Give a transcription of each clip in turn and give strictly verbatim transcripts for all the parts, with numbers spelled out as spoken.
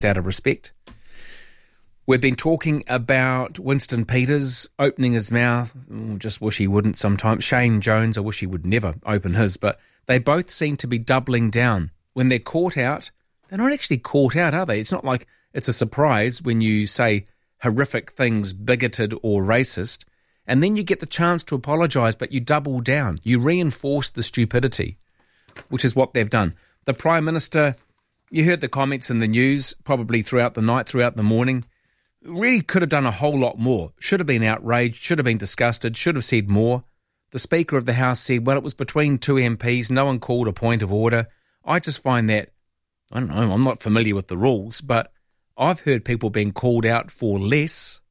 out of respect. We've been talking about Winston Peters opening his mouth. Oh, just wish he wouldn't sometimes. Shane Jones, I wish he would never open his. But they both seem to be doubling down. When they're caught out, they're not actually caught out, are they? It's not like it's a surprise when you say horrific things, bigoted or racist, and then you get the chance to apologise, but you double down. You reinforce the stupidity, which is what they've done. The Prime Minister, you heard the comments in the news probably throughout the night, throughout the morning, really could have done a whole lot more. Should have been outraged, should have been disgusted, should have said more. The Speaker of the House said, well, it was between two M Ps, no one called a point of order. I just find that, I don't know, I'm not familiar with the rules, but I've heard people being called out for less.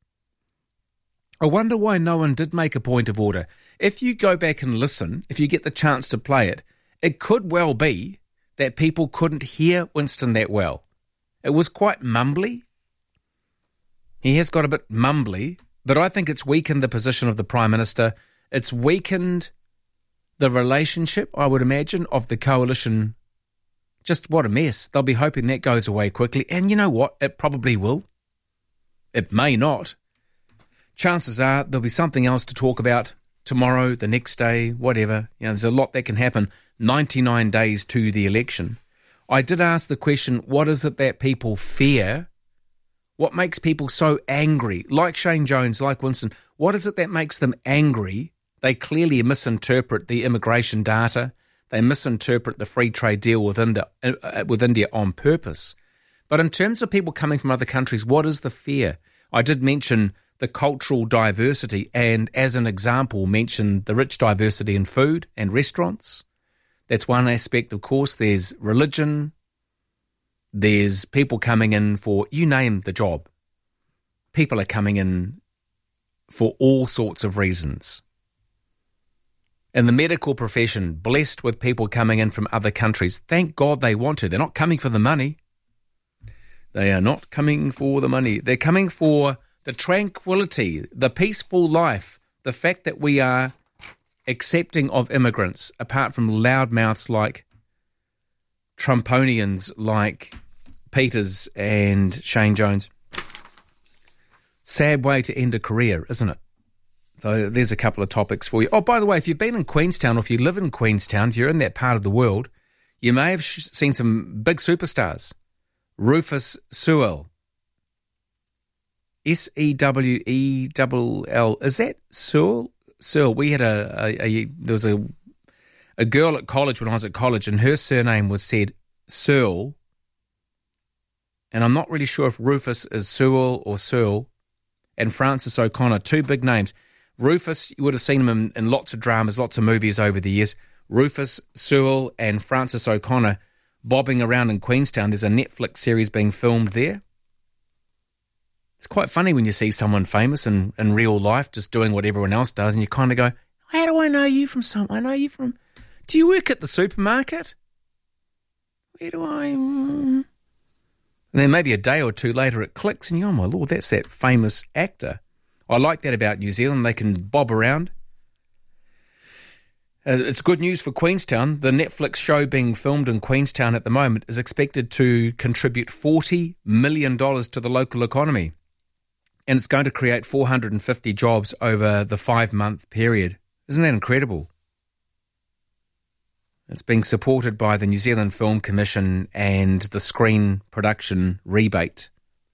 I wonder why no one did make a point of order. If you go back and listen, if you get the chance to play it, it could well be that people couldn't hear Winston that well. It was quite mumbly. He has got a bit mumbly, but I think it's weakened the position of the Prime Minister. It's weakened the relationship, I would imagine, of the coalition. Just what a mess. They'll be hoping that goes away quickly. And you know what? It probably will. It may not. Chances are there'll be something else to talk about tomorrow, the next day, whatever. You know, there's a lot that can happen. ninety-nine days to the election. I did ask the question, what is it that people fear? What makes people so angry? Like Shane Jones, like Winston, what is it that makes them angry? They clearly misinterpret the immigration data. They misinterpret the free trade deal with India, uh, with India on purpose. But in terms of people coming from other countries, what is the fear? I did mention the cultural diversity and, as an example, mention the rich diversity in food and restaurants. That's one aspect, of course. There's religion. There's people coming in for, you name the job. People are coming in for all sorts of reasons. And the medical profession, blessed with people coming in from other countries. Thank God they want to. They're not coming for the money. They are not coming for the money. They're coming for the tranquility, the peaceful life, the fact that we are accepting of immigrants, apart from loudmouths like Trumponians like Peters and Shane Jones. Sad way to end a career, isn't it? So there's a couple of topics for you. Oh, by the way, if you've been in Queenstown, or if you live in Queenstown, if you're in that part of the world, you may have sh- seen some big superstars. Rufus Sewell. S E W E L L. Is that Sewell? Sewell. We had a, a, a there was a a girl at college when I was at college, and her surname was said Searle. And I'm not really sure if Rufus is Sewell or Searle. And Francis O'Connor, two big names. Rufus, you would have seen him in, in lots of dramas, lots of movies over the years. Rufus Sewell and Francis O'Connor bobbing around in Queenstown. There's a Netflix series being filmed there. It's quite funny when you see someone famous in, in real life just doing what everyone else does, and you kind of go, how do I know you from somewhere? I know you from... Do you work at the supermarket? Where do I... And then maybe a day or two later it clicks and you go, oh my Lord, that's that famous actor. I like that about New Zealand. They can bob around. Uh, it's good news for Queenstown. The Netflix show being filmed in Queenstown at the moment is expected to contribute forty million dollars to the local economy. And it's going to create four hundred fifty jobs over the five-month period. Isn't that incredible? It's being supported by the New Zealand Film Commission and the Screen Production Rebate.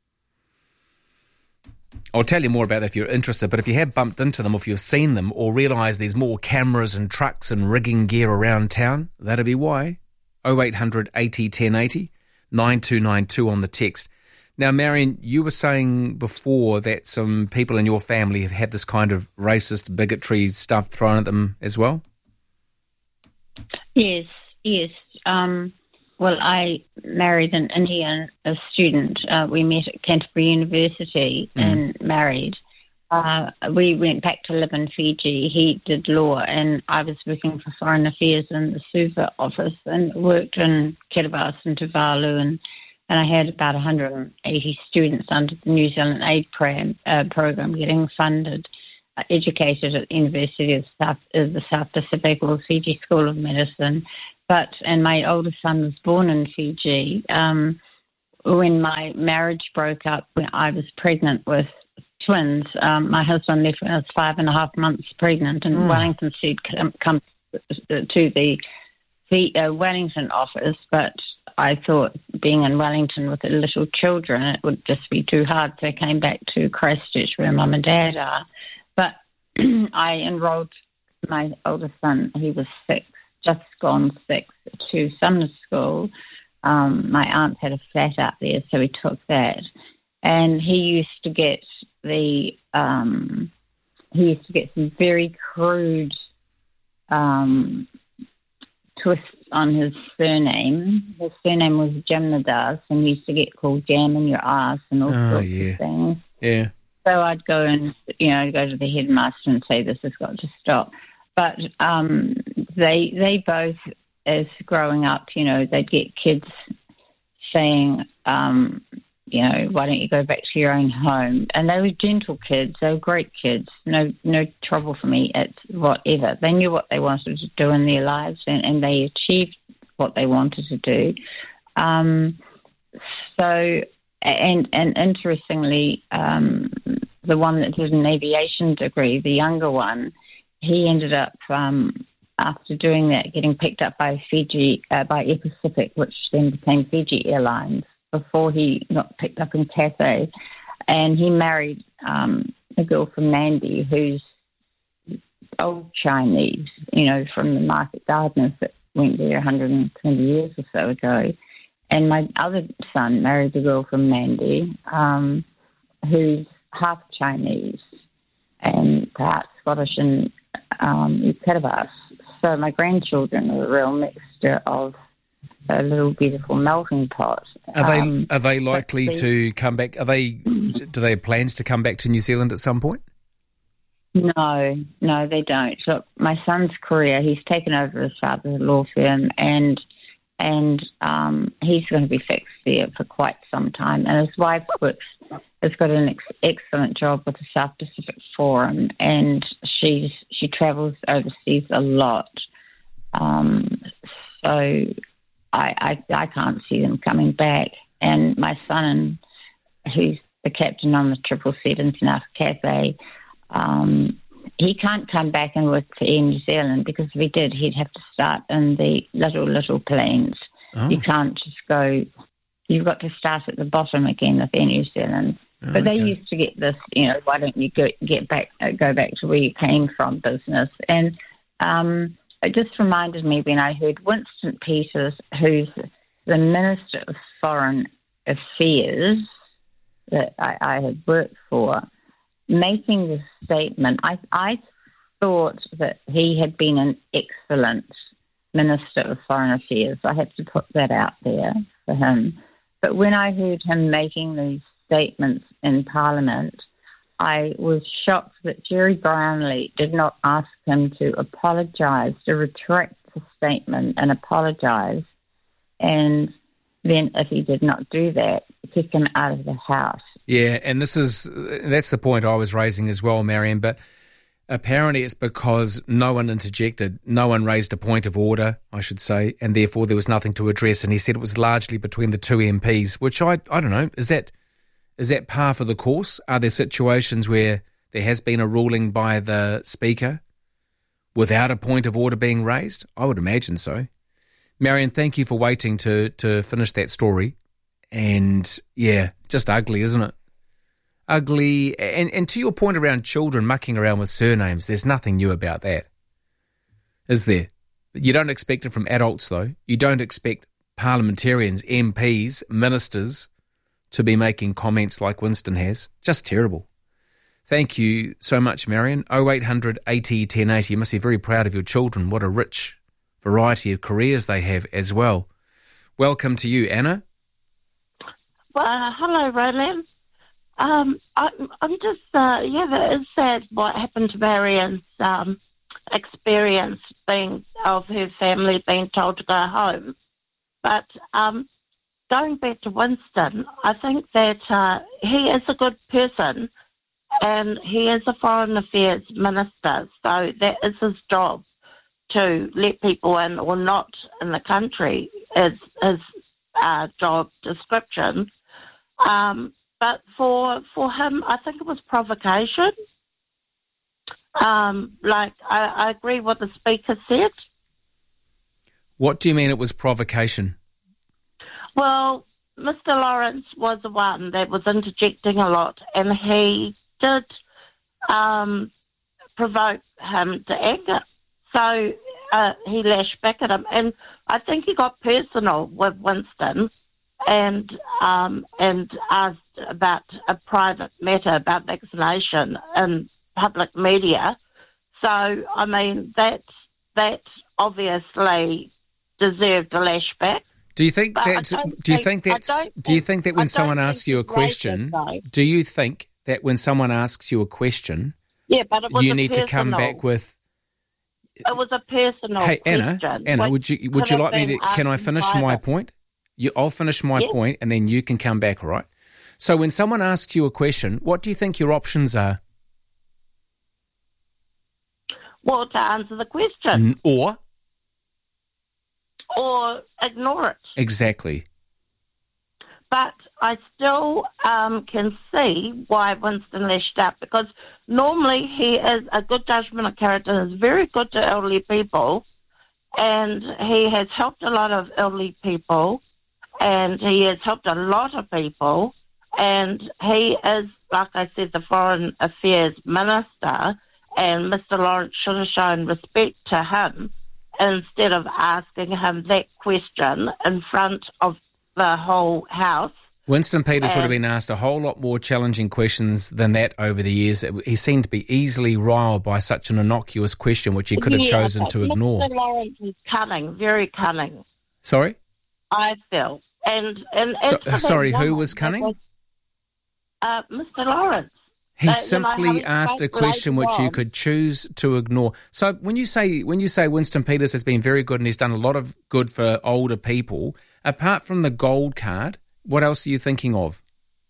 I'll tell you more about that if you're interested, but if you have bumped into them, or if you've seen them, or realise there's more cameras and trucks and rigging gear around town, that'll be why. oh eight hundred eighty ten eighty, nine two nine two on the text. Now, Marion, you were saying before that some people in your family have had this kind of racist bigotry stuff thrown at them as well? Yes, yes. Um, well, I married an Indian a student. Uh, we met at Canterbury University mm. and married. Uh, we went back to live in Fiji. He did law, and I was working for Foreign Affairs in the Suva office and worked in Kiribati and Tuvalu, and, and I had about one hundred eighty students under the New Zealand Aid Pram, uh, program getting funded. Educated at the University of South, uh, the South Pacific, or Fiji School of Medicine, but and my oldest son was born in Fiji. Um, when my marriage broke up, when I was pregnant with twins, um, my husband left when I was five and a half months pregnant, and Mm. Wellington said come, come to the the uh, Wellington office, but I thought being in Wellington with the little children, it would just be too hard, so I came back to Christchurch where Mum and Dad are. But I enrolled my oldest son, he was six, just gone six, to summer school. Um, my aunt had a flat out there, so we took that. And he used to get the, um, he used to get some very crude um, twists on his surname. His surname was Jamnadas, and he used to get called Jam in Your Ass and all Oh, sorts yeah. of things. Yeah. So I'd go and, you know, go to the headmaster and say, this has got to stop. But um, they they both, as growing up, you know, they'd get kids saying, um, you know, why don't you go back to your own home? And they were gentle kids. They were great kids. No no trouble for me at whatever. They knew what they wanted to do in their lives, and, and they achieved what they wanted to do. Um, so, and, and interestingly, um, the one that did an aviation degree, the younger one, he ended up, um, after doing that, getting picked up by Fiji, uh, by Air Pacific, which then became Fiji Airlines, before he got picked up in Cathay. And he married um, a girl from Nandi who's old Chinese, you know, from the market gardeners that went there one hundred twenty years or so ago. And my other son married a girl from Nandi um, who's half Chinese and perhaps Scottish and um, Ukitavas. So my grandchildren are a real mixture of a little beautiful melting pot. Are they Um, are they likely the- to come back? Are they? Do they have plans to come back to New Zealand at some point? No, no, they don't. Look, my son's career, he's taken over his father's law firm, and and um, he's going to be fixed there for quite some time. And his wife works, has got an ex- excellent job with the South Pacific Forum, and she's she travels overseas a lot. Um, so I, I I can't see them coming back. And my son, who's the captain on the Triple Seven South Cathay, um, he can't come back and work for Air New Zealand, because if he did, he'd have to start in the little, little planes. Oh. You can't just go, you've got to start at the bottom again with Air New Zealand. Oh, But they okay. used to get this, you know, why don't you go, get back, uh, go back to where you came from business. And um, it just reminded me when I heard Winston Peters, who's the Minister of Foreign Affairs that I, I had worked for, making this statement. I, I thought that he had been an excellent Minister of Foreign Affairs. I had to put that out there for him. But when I heard him making these statements in Parliament, I was shocked that Jerry Brownlee did not ask him to apologise, to retract the statement and apologise, and then if he did not do that, kick him out of the House. Yeah, and this is that's the point I was raising as well, Marion. But apparently, it's because no one interjected, no one raised a point of order, I should say, and therefore there was nothing to address. And he said it was largely between the two M Ps, which I I don't know. Is that is that par for the course? Are there situations where there has been a ruling by the Speaker without a point of order being raised? I would imagine so. Marion, thank you for waiting to to finish that story. And yeah, just ugly, isn't it? Ugly. And, and to your point around children mucking around with surnames, there's nothing new about that, is there? You don't expect it from adults, though. You don't expect parliamentarians, M Ps, ministers to be making comments like Winston has. Just terrible. Thank you so much, Marion. oh eight hundred eighty ten eighty. You must be very proud of your children. What a rich variety of careers they have as well. Welcome to you, Anna. Well, uh, hello, Roland. Um, I, I'm just, uh, yeah, that is sad what happened to Marion's um, experience being of her family being told to go home. But um, going back to Winston, I think that uh, he is a good person and he is a foreign affairs minister, so that is his job to let people in or not in the country is his uh, job description. Um, but for for him, I think it was provocation. Um, like, I, I agree what the speaker said. What do you mean it was provocation? Well, Mister Lawrence was the one that was interjecting a lot, and he did um, provoke him to anger. So uh, he lashed back at him, and I think he got personal with Winston and um, and asked about a private matter about vaccination in public media. So, I mean, that that obviously deserved a lash back. Do you think But that? I don't Do you think- think I that's? don't Do you think- think that I when don't someone think asks you a he's racist, question, though. do you think that when someone asks you a question, Yeah, but it was you a need to come personal- back with, It was a personal "Hey, Anna, question. Anna, which would you would could you have like me to? been Can I asked in finish my private. point? You, I'll finish my Yeah. point, and then you can come back, all right? So when someone asks you a question, what do you think your options are? Well, to answer the question, N- Or or ignore it. exactly. But I still um, can see why Winston lashed out, because normally he is a good judgment of character and is very good to elderly people, and he has helped a lot of elderly people, and he has helped a lot of people, and he is, like I said, the Foreign Affairs Minister, and Mister Lawrence should have shown respect to him instead of asking him that question in front of the whole House. Winston Peters would have And- been asked a whole lot more challenging questions than that over the years. He seemed to be easily riled by such an innocuous question, which he could have Yeah, chosen but to ignore. Mister Lawrence is cunning, very cunning, Sorry? I feel. And, and So- as for that sorry, who woman was that cunning? was, Uh, Mister Lawrence. He Uh, you know, simply having asked a spoke question later which you on- could choose to ignore. So when you say when you say Winston Peters has been very good and he's done a lot of good for older people, apart from the gold card, what else are you thinking of?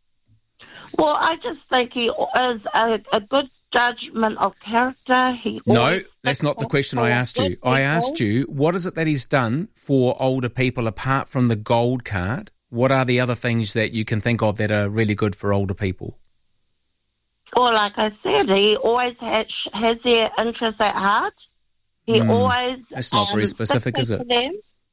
Well, I just think he is a, a good judgment of character. He No, always that's not the sticks question up I for asked good you. I people. asked you, what is it that he's done for older people apart from the gold card? What are the other things that you can think of that are really good for older people? Well, like I said, he always has, has their interests at heart. He Hmm, always... that's not very um, specific, sticks is up it? for them.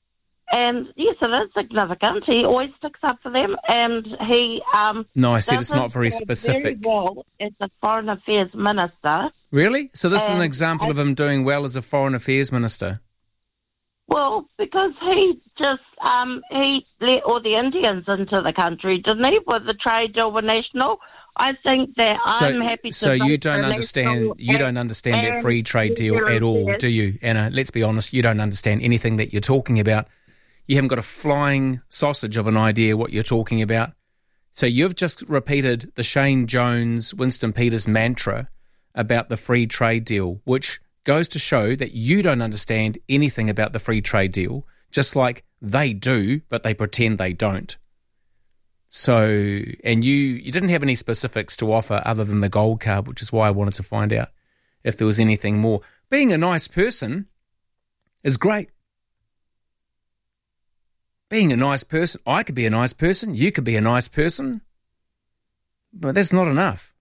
And yes, it is significant. He always sticks up for them, and he... Um, No, I said it's doesn't not very do specific. Very well as the Foreign Affairs Minister. Really? So this is an Um, example I- of him doing well as a foreign affairs minister? Well, because he just um, he let all the Indians into the country, didn't he? With the trade deal with National, I think that So, I'm happy to. so you vote don't for understand National you don't and- understand that and free trade deal New at all, Zealand. do you, Anna? Let's be honest, you don't understand anything that you're talking about. You haven't got a flying sausage of an idea what you're talking about. So you've just repeated the Shane Jones, Winston Peters mantra about the free trade deal, which goes to show that you don't understand anything about the free trade deal, just like they do, but they pretend they don't. So, and you, you didn't have any specifics to offer other than the gold card, which is why I wanted to find out if there was anything more. Being a nice person is great. Being a nice person, I could be a nice person, you could be a nice person, but that's not enough.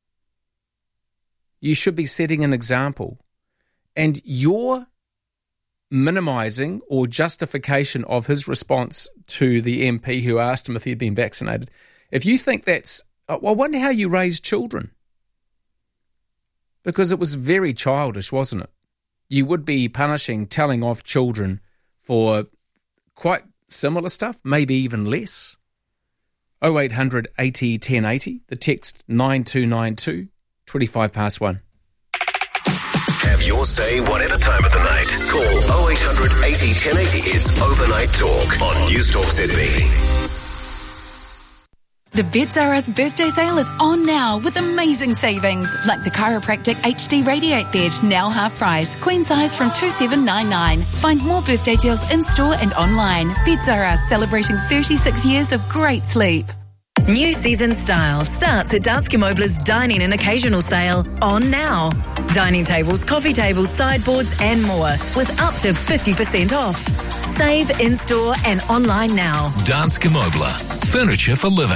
You should be setting an example. And your minimising or justification of his response to the M P who asked him if he'd been vaccinated, if you think that's... I wonder how you raised children. Because it was very childish, wasn't it? You would be punishing, telling off children for quite similar stuff, maybe even less. oh eight hundred eighty ten eighty, the text nine two nine two, twenty-five past one. Have your say whatever time of the night. Call oh eight hundred eighty ten eighty. It's Overnight Talk on News Talk Sydney. The Beds R Us birthday sale is on now with amazing savings, like the Chiropractic H D Radiate Bed, now half price, queen size from two seven nine nine. Find more birthday deals in store and online. Beds R Us, celebrating thirty-six years of great sleep. New season style starts at Danske Mobler's Dining and Occasional Sale on now. Dining tables, coffee tables, sideboards and more with up to fifty percent off. Save in-store and online now. Danske Mobler. Furniture for living.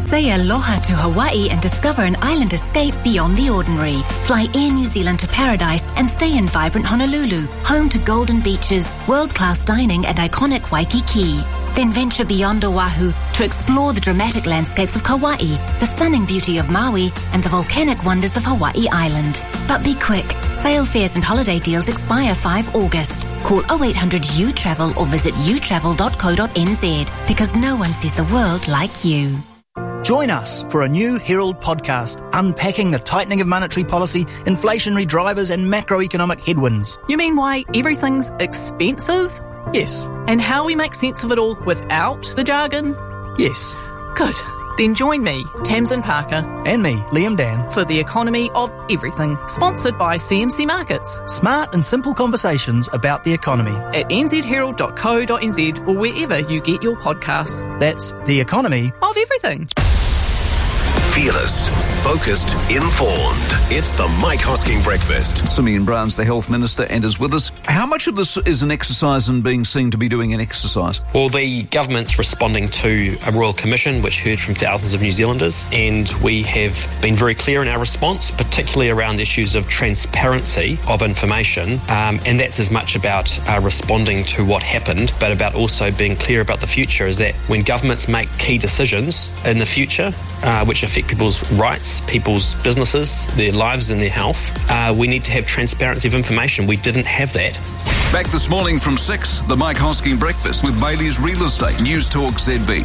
Say aloha to Hawaii and discover an island escape beyond the ordinary. Fly Air New Zealand to Paradise and stay in vibrant Honolulu, home to golden beaches, world-class dining and iconic Waikiki. Then venture beyond Oahu to explore the dramatic landscapes of Kauai, the stunning beauty of Maui and the volcanic wonders of Hawaii Island. But be quick, sail fares and holiday deals expire the fifth of August. Call oh eight hundred U travel or visit u travel dot co dot n z because no one sees the world like you. Join us for a new Herald podcast unpacking the tightening of monetary policy, inflationary drivers and macroeconomic headwinds. You mean why everything's expensive? Yes. And how we make sense of it all without the jargon? Yes. Good. Then join me, Tamsin Parker. And me, Liam Dan. For the economy of everything. Sponsored by C M C Markets. Smart and simple conversations about the economy. At n z herald dot co dot n z or wherever you get your podcasts. That's the economy of everything. Fearless, focused, informed. It's the Mike Hosking Breakfast. Simeon Brown's the Health Minister and is with us. How much of this is an exercise in being seen to be doing an exercise? Well, the government's responding to a Royal Commission which heard from thousands of New Zealanders, and we have been very clear in our response, particularly around issues of transparency of information, um, and that's as much about uh, responding to what happened, but about also being clear about the future, is that when governments make key decisions in the future, uh, which affect people's rights, people's businesses, their lives and their health, uh, we need to have transparency of information. We didn't have that. Back this morning from six, the Mike Hosking Breakfast with Bailey's Real Estate, News Talk Z B.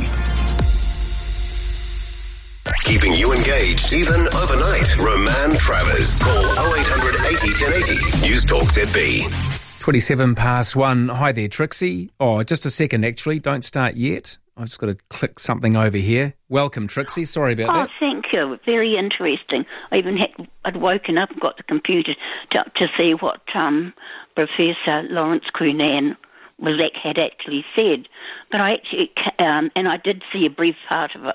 Keeping you engaged even overnight. Roman Travers. Call oh eight hundred eighty ten eighty. News Talk Z B. twenty-seven past one. Hi there, Trixie. Oh, just a second, actually. Don't start yet. I've just got to click something over here. Welcome, Trixie. Sorry about oh, that. Oh, thank you. Very interesting. I even had I'd woken up and got the computer to, to see what um, Professor Lawrence Cunan was had actually said. But I actually, um, and I did see a brief part of it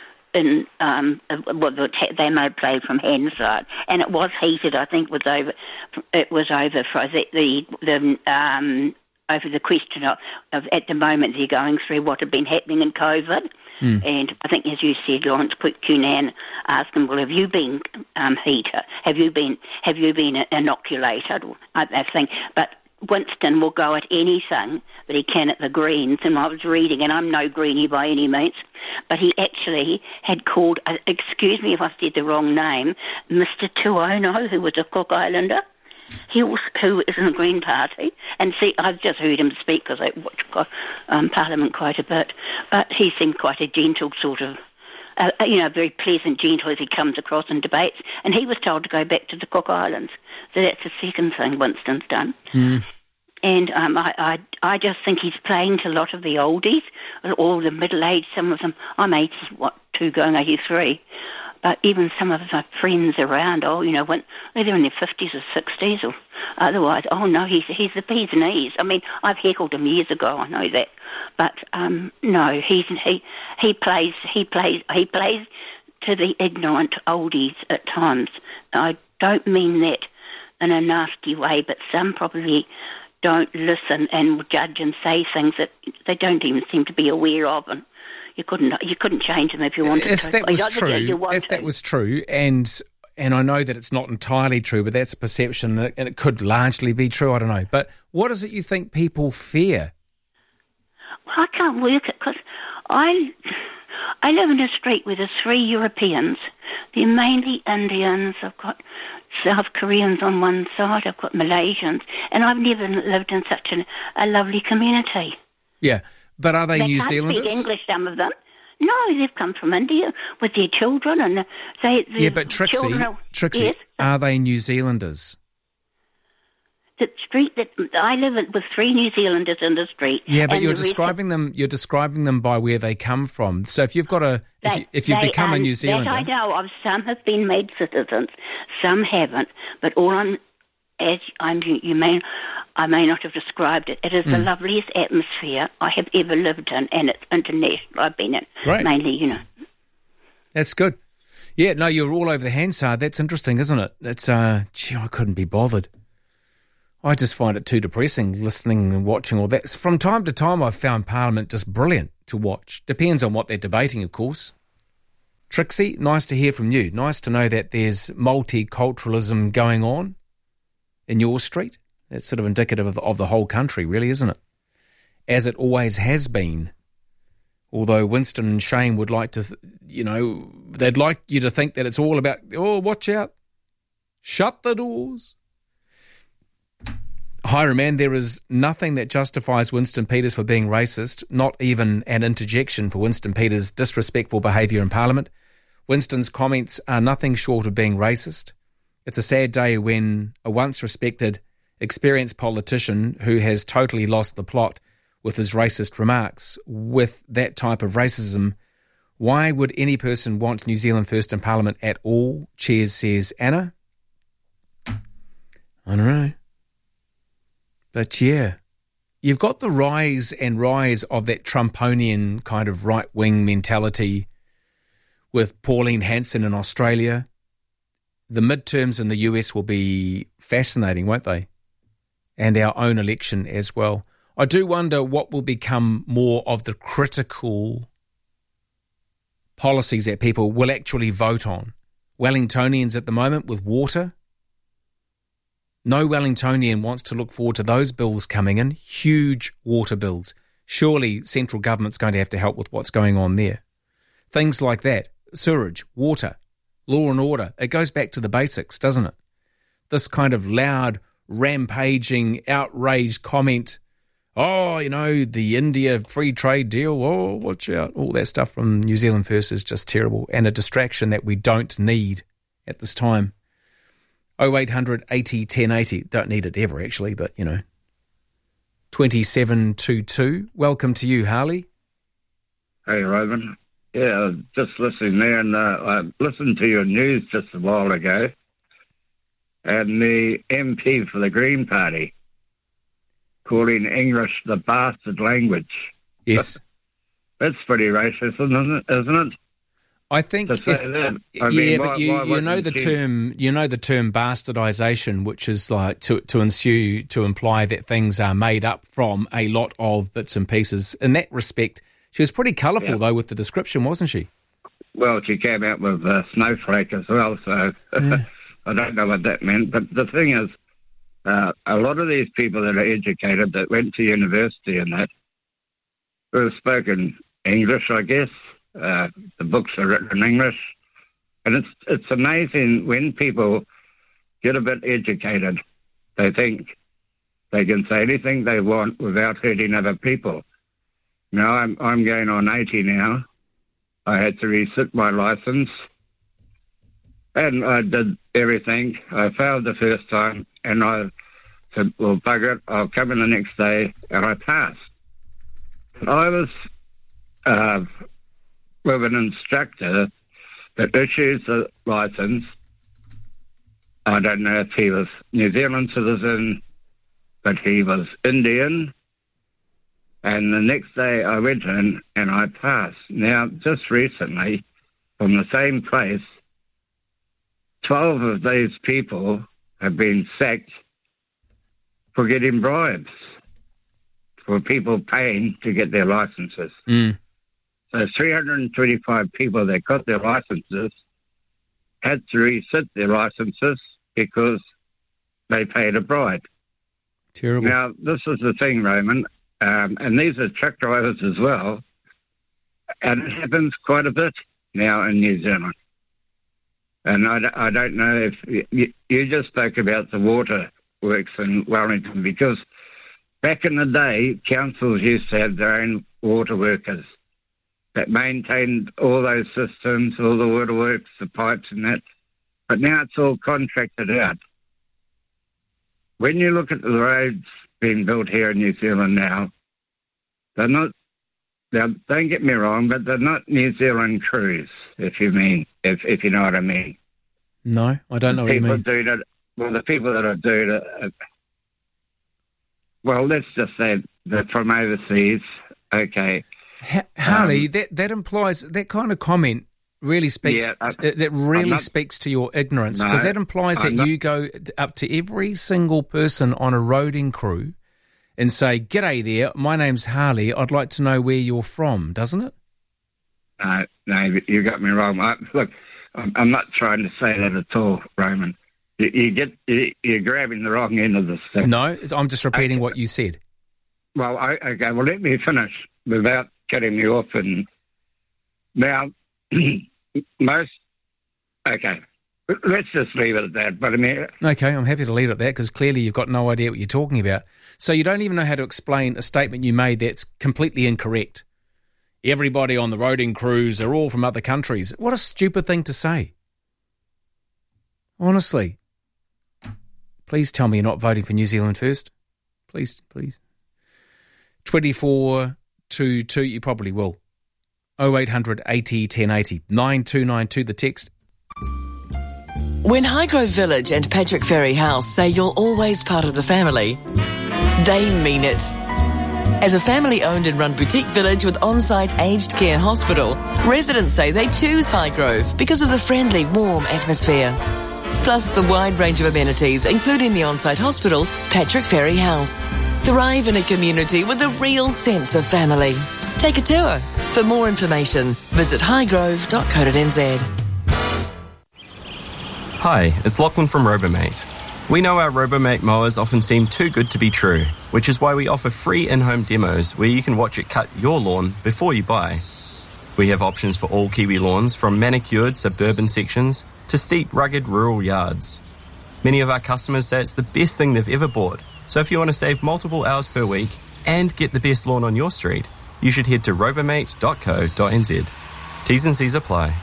in um, well, they made play from Hansard, and it was heated. I think it was over. It was over for the the. the um, over the question of, of, at the moment, they're going through what had been happening in COVID. Mm. And I think, as you said, Lawrence Cunan asked him, well, have you been um, heater? Have you been have you been inoculated? I, I think. But Winston will go at anything that he can at the Greens. And I was reading, and I'm no Greenie by any means, but he actually had called, uh, excuse me if I said the wrong name, Mister Tuono, who was a Cook Islander. He was, who is in the Green Party, and see, I've just heard him speak because I watch um, Parliament quite a bit, but he seemed quite a gentle sort of, uh, you know, very pleasant, gentle as he comes across in debates, and he was told to go back to the Cook Islands. So that's the second thing Winston's done. Mm. And um, I, I, I just think he's playing to a lot of the oldies, all the middle-aged, some of them. I'm eighty, what, two going eighty-three. But even some of my friends around, oh, you know, when they're in their fifties or sixties or otherwise, oh, no, he's he's the bee's knees. I mean, I've heckled him years ago, I know that. But, um, no, he's, he he plays he plays, he plays to the ignorant oldies at times. I don't mean that in a nasty way, but some probably don't listen and judge and say things that they don't even seem to be aware of. And You couldn't you couldn't change them if you wanted if to. That was true, if to. that was true, and and I know that it's not entirely true, but that's a perception, and it could largely be true, I don't know. But what is it you think people fear? Well, I can't work it, because I, I live in a street where there's three Europeans. They're mainly Indians. I've got South Koreans on one side, I've got Malaysians, and I've never lived in such an, a lovely community. Yeah. But are they, they New can't Zealanders? Speak English, some of them. No, they've come from India with their children, and they. Yeah, but Trixie, are, Trixie, yes? are they New Zealanders? The street that I live in with three New Zealanders in the street. Yeah, but you're the describing them. You're describing them by where they come from. So if you've got a, if, they, you, if you've they, become um, a New Zealander, that I know of. Some have been made citizens, some haven't. But all I'm, as I'm, you may. I may not have described it. It is mm. the loveliest atmosphere I have ever lived in, and it's international. I've been in, Great. mainly, you know. That's good. Yeah, no, you're all over the Hansard. That's interesting, isn't it? It's, uh, gee, I couldn't be bothered. I just find it too depressing, listening and watching all that. From time to time, I've found Parliament just brilliant to watch. Depends on what they're debating, of course. Trixie, nice to hear from you. Nice to know that there's multiculturalism going on in your street. That's sort of indicative of the, of the whole country, really, isn't it? As it always has been. Although Winston and Shane would like to, th- you know, they'd like you to think that it's all about, oh, watch out, shut the doors. Hiram, man, there is nothing that justifies Winston Peters for being racist, not even an interjection for Winston Peters' disrespectful behaviour in Parliament. Winston's comments are nothing short of being racist. It's a sad day when a once respected, experienced politician who has totally lost the plot with his racist remarks, with that type of racism. Why would any person want New Zealand First in Parliament at all? Cheers, says Anna. I don't know. But yeah, you've got the rise and rise of that Trumponian kind of right-wing mentality with Pauline Hanson in Australia. The midterms in the U S will be fascinating, won't they? And our own election as well. I do wonder what will become more of the critical policies that people will actually vote on. Wellingtonians at the moment with water. No Wellingtonian wants to look forward to those bills coming in, huge water bills. Surely central government's going to have to help with what's going on there. Things like that, sewerage, water, law and order. It goes back to the basics, doesn't it? This kind of loud, rampaging, outraged comment, oh, you know, the India free trade deal, oh, watch out. All that stuff from New Zealand First is just terrible and a distraction that we don't need at this time. oh eight hundred eighty ten eighty. Don't need it ever, actually, but, you know. twenty-seven twenty-two. Welcome to you, Harley. Hey, Roman. Yeah, just listening there, and uh, I listened to your news just a while ago, and the M P for the Green Party calling English the bastard language. Yes. That's pretty racist, isn't it? Isn't it? I think, if, I yeah, mean, but why, you, why you know the she... term, you know the term bastardisation, which is like to to ensue to imply that things are made up from a lot of bits and pieces. In that respect, she was pretty colourful yeah. though with the description, wasn't she? Well, she came out with uh, snowflake as well, so yeah. I don't know what that meant. But the thing is, uh, a lot of these people that are educated, that went to university and that, have spoken English, I guess. Uh, the books are written in English, and it's it's amazing when people get a bit educated, they think they can say anything they want without hurting other people. Now I'm I'm going on eighty now. I had to resit my license, and I did everything. I failed the first time, and I said, "Well, bugger it, I'll come in the next day," and I passed. I was. Uh, with an instructor that issues a license. I don't know if he was New Zealand citizen, but he was Indian. And the next day I went in and I passed. Now, just recently, from the same place, twelve of these people have been sacked for getting bribes, for people paying to get their licenses. Mm. So three hundred twenty-five people that got their licenses had to resit their licenses because they paid a bribe. Terrible. Now, this is the thing, Roman, um, and these are truck drivers as well, and it happens quite a bit now in New Zealand. And I, I don't know if... You, you just spoke about the water works in Wellington, because back in the day, councils used to have their own water workers that maintained all those systems, all the waterworks, the pipes and that. But now it's all contracted out. When you look at the roads being built here in New Zealand now, they're not, they're, don't get me wrong, but they're not New Zealand crews, if you mean, if if you know what I mean. No, I don't know what you mean. Do that, well, the people that are doing it, uh, well, let's just say they're from overseas, okay. Ha- Harley, um, that, that implies, that kind of comment really speaks, yeah, I, it, it really not, speaks to your ignorance, because no, that implies I'm that not, you go up to every single person on a roading crew and say, "G'day there, my name's Harley, I'd like to know where you're from," doesn't it? no, no, you got me wrong. I, look, I'm, I'm not trying to say that at all, Roman. You, you get, you, you're grabbing the wrong end of the stick. No, it's, I'm just repeating okay. what you said. Well, I, okay, well, let me finish without cutting me off. And now, most, okay, let's just leave it at that. But I mean, okay, I'm happy to leave it at that because clearly you've got no idea what you're talking about. So you don't even know how to explain a statement you made that's completely incorrect. Everybody on the roading crews are all from other countries. What a stupid thing to say. Honestly. Please tell me you're not voting for New Zealand First. Please, please. twenty-four two two, you probably will. oh eight hundred eighty ten eighty. nine two nine two, the text. When Highgrove Village and Patrick Ferry House say you're always part of the family, they mean it. As a family-owned and run boutique village with on-site aged care hospital, residents say they choose Highgrove because of the friendly, warm atmosphere. Plus the wide range of amenities, including the on-site hospital, Patrick Ferry House. Thrive in a community with a real sense of family. Take a tour. For more information, visit highgrove dot co dot n z. Hi, it's Lachlan from Robomate. We know our Robomate mowers often seem too good to be true, which is why we offer free in-home demos where you can watch it cut your lawn before you buy. We have options for all Kiwi lawns, from manicured suburban sections to steep, rugged rural yards. Many of our customers say it's the best thing they've ever bought, so if you want to save multiple hours per week and get the best lawn on your street, you should head to robomate dot co dot n z. T's and C's apply.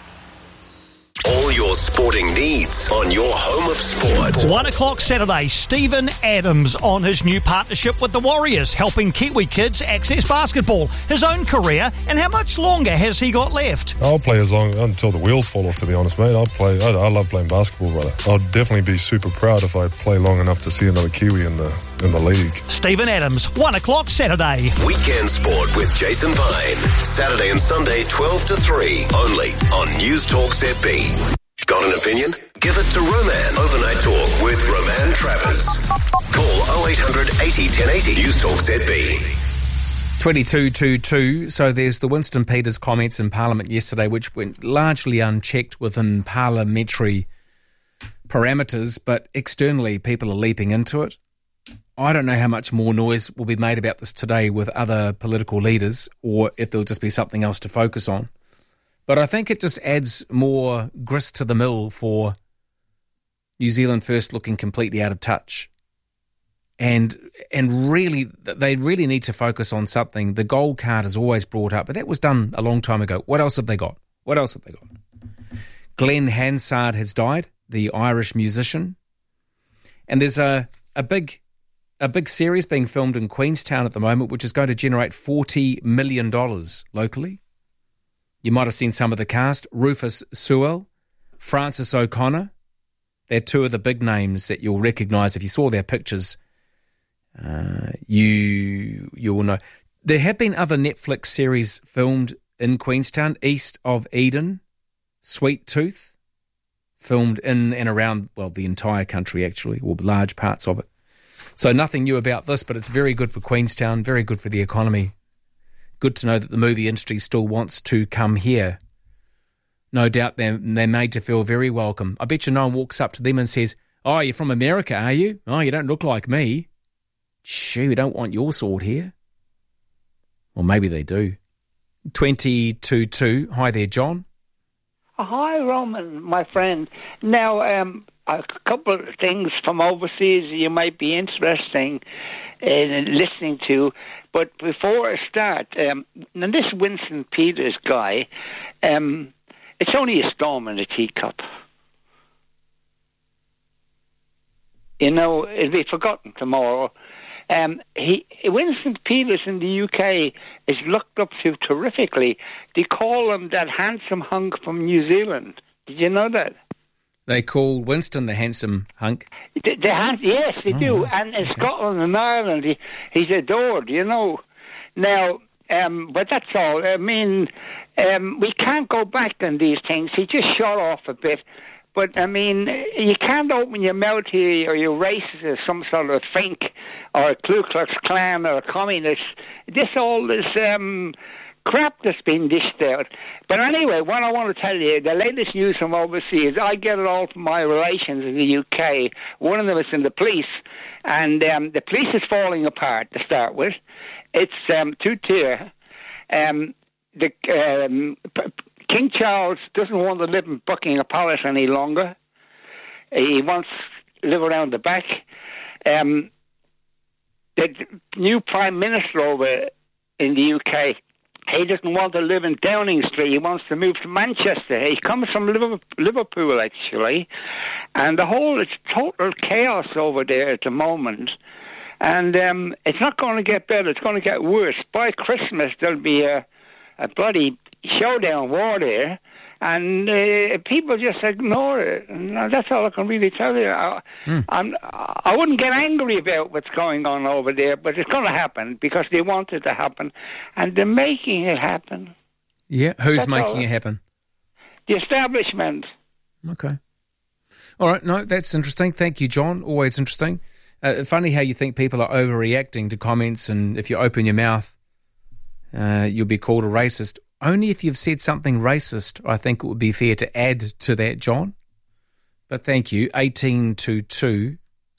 All your sporting needs on your home of sport. One o'clock Saturday, Stephen Adams on his new partnership with the Warriors, helping Kiwi kids access basketball, his own career, and how much longer has he got left? I'll play as long until the wheels fall off, to be honest, mate. I'll play. I, I love playing basketball, brother. I'd definitely be super proud if I play long enough to see another Kiwi in the in the league. Stephen Adams, one o'clock Saturday. Weekend Sport with Jason Vine. Saturday and Sunday, twelve to three, only on News Talk Z B. Got an opinion? Give it to Roman. Overnight Talk with Roman Travers. Call oh eight hundred eighty ten eighty. News Talk Z B. twenty-two two two. So there's the Winston Peters comments in Parliament yesterday, which went largely unchecked within parliamentary parameters, but externally people are leaping into it. I don't know how much more noise will be made about this today with other political leaders, or if there'll just be something else to focus on. But I think it just adds more grist to the mill for New Zealand First looking completely out of touch. And and really, they really need to focus on something. The gold card is always brought up, but that was done a long time ago. What else have they got? What else have they got? Glenn Hansard has died, the Irish musician. And there's a, a big a big series being filmed in Queenstown at the moment, which is going to generate forty million dollars locally. You might have seen some of the cast. Rufus Sewell, Francis O'Connor. They're two of the big names that you'll recognise if you saw their pictures. Uh, you you will know. There have been other Netflix series filmed in Queenstown. East of Eden, Sweet Tooth, filmed in and around, well, the entire country actually, or large parts of it. So nothing new about this, but it's very good for Queenstown, very good for the economy. Good to know that the movie industry still wants to come here. No doubt they're, they're made to feel very welcome. I bet you no one walks up to them and says, "Oh, you're from America, are you? Oh, you don't look like me. Shoo, we don't want your sort here." Well, maybe they do. twenty-two two. Hi there, John. Hi, Roman, my friend. Now, um, a couple of things from overseas you might be interesting in listening to. But before I start, um, now this Winston Peters guy, um, it's only a storm in a teacup. You know, it'll be forgotten tomorrow. Um, he Winston Peters in the U K is looked up to terrifically. They call him that handsome hunk from New Zealand. Did you know that? They call Winston the handsome hunk? The, the hand, yes, they oh, do. And in okay. Scotland and Ireland, he, he's adored, you know. Now, um, but that's all. I mean, um, we can't go back on these things. He just shot off a bit. But, I mean, you can't open your mouth here or you're racist as some sort of think or a Ku Klux Klan or a communist. This all is um, crap that's been dished out. But anyway, what I want to tell you, the latest news from overseas, I get it all from my relations in the U K. One of them is in the police, and um, the police is falling apart to start with. It's um, two-tier. Um, the um, P- King Charles doesn't want to live in Buckingham Palace any longer. He wants to live around the back. Um, the new Prime Minister over in the U K, he doesn't want to live in Downing Street. He wants to move to Manchester. He comes from Liverpool, actually. And the whole, it's total chaos over there at the moment. And um, it's not going to get better. It's going to get worse. By Christmas, there'll be a, a bloody showdown war there. And uh, people just ignore it. And that's all I can really tell you. I, mm. I'm, I wouldn't get angry about what's going on over there, but it's going to happen because they want it to happen. And they're making it happen. Yeah, who's That's making all. it happen? The establishment. Okay. All right, no, that's interesting. Thank you, John. Always interesting. Uh, funny how you think people are overreacting to comments, and if you open your mouth, uh, you'll be called a racist. Only if you've said something racist, I think it would be fair to add to that, John. But thank you. eighteen to two.